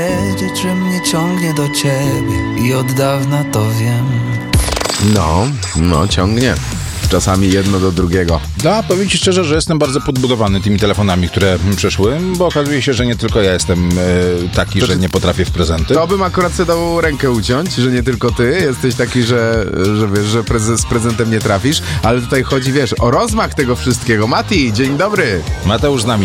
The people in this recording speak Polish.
Wiedzieć, że mnie ciągnie do ciebie i od dawna to wiem. No, ciągnie. Czasami jedno do drugiego. Powiem ci szczerze, że jestem bardzo podbudowany tymi telefonami, które przeszły, bo okazuje się, że nie tylko ja jestem taki, że nie potrafię w prezenty. To bym akurat sobie dał rękę uciąć, że nie tylko ty jesteś taki, że wiesz, że z prezentem nie trafisz, ale tutaj chodzi, wiesz, o rozmach tego wszystkiego. Mati, dzień dobry. Mateusz z nami.